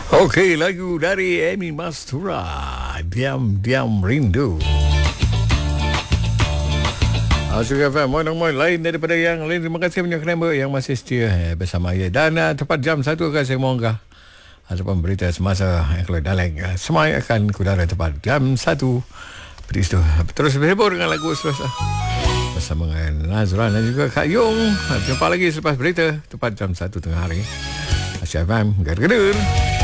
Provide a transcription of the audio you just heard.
Okey, lagu dari Amy Mastura, Diam-Diam Rindu. Suka FM, moin lain daripada yang lain. Terima kasih banyak member yang masih setia bersama saya. Dan tepat jam 1 akan saya mengunggah ataupun berita semasa yang keluar daleng. Semua akan kudara tepat jam 1. Begitu. Terus berhibur dengan lagu seterusnya bersama dengan Nazran dan juga Kak Yung. Jumpa lagi selepas berita tepat jam 1 tengah hari. Asyik FM, ger-ger.